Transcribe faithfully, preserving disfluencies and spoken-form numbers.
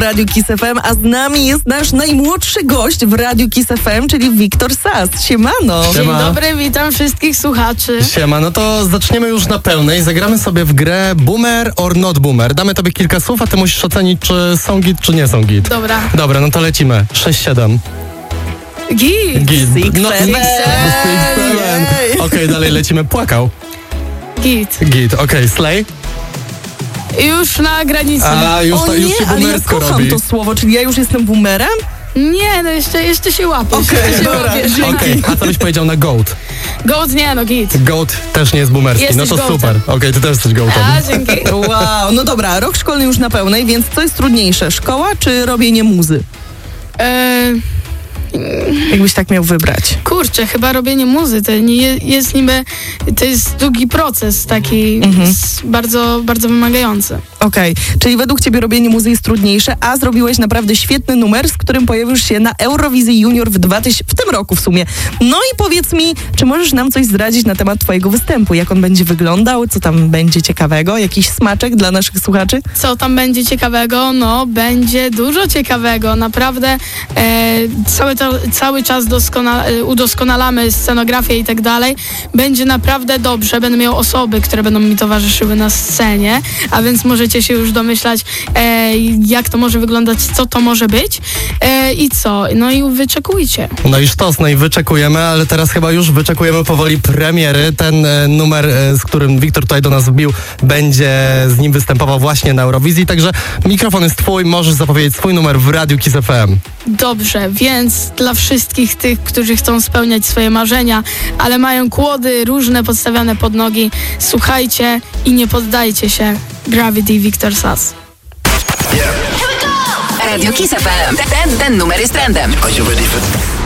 Radiu Kiss F M, a z nami jest nasz najmłodszy gość w Radiu Kiss F M, czyli Wiktor Sas. Siemano. Dzień Siema. dobry, witam wszystkich słuchaczy. Siema, no to zaczniemy już na pełnej. Zagramy sobie w grę Boomer or Not Boomer. Damy tobie kilka słów, a ty musisz ocenić, czy są git, czy nie są git. Dobra. Dobra, no to lecimy. sześć siedem. Git. Git. Six, No, seven. six, seven. Jej. Okej, dalej lecimy. Płakał. Git. Git, okej, slay. Już na granicy. A, już, O to, nie, już się ale ja boomersko kocham robi. to słowo, czyli ja już jestem boomerem? Nie, no jeszcze, jeszcze się łapiesz. Okej, jeszcze się dobra, łapiesz. dzięki. Okej, a co byś powiedział na goat? Goat nie, no git. Goat też nie jest boomerski, Jesteś no to goatem. super. Okej, ty też jesteś goatem. A, dzięki. Wow, no dobra, rok szkolny już na pełnej, więc co jest trudniejsze, szkoła czy robienie muzy? E, Jakbyś tak miał wybrać. kurczę, chyba robienie muzy to nie je- jest niby, to jest długi proces taki Mhm. s- bardzo, bardzo wymagający. Okej, czyli według ciebie robienie muzy jest trudniejsze, a zrobiłeś naprawdę świetny numer, z którym pojawisz się na Eurowizji Junior w, dwa tysiące, w tym roku w sumie. No i powiedz mi, czy możesz nam coś zdradzić na temat twojego występu? Jak on będzie wyglądał? Co tam będzie ciekawego? Jakiś smaczek dla naszych słuchaczy? Co tam będzie ciekawego? No, będzie dużo ciekawego. Naprawdę e, cały, to, cały czas doskona, e, udoskonalamy scenografię i tak dalej. Będzie naprawdę dobrze. Będę miał osoby, które będą mi towarzyszyły na scenie, a więc możecie się już domyślać, e, jak to może wyglądać, co to może być e, i co. No i wyczekujcie. No i sztos, no i wyczekujemy, ale teraz chyba już wyczekujemy powoli premiery. Ten e, numer, e, z którym Wiktor tutaj do nas wbił, będzie z nim występował właśnie na Eurowizji, także mikrofon jest twój, możesz zapowiedzieć swój numer w Radiu Kiss F M. Dobrze, więc dla wszystkich tych, którzy chcą spełniać swoje marzenia, ale mają kłody różne podstawiane pod nogi, słuchajcie i nie poddajcie się. Gravity, Wiktor Sas. Radio Kiss F M. Ten, ten numer jest trendem. Are you ready for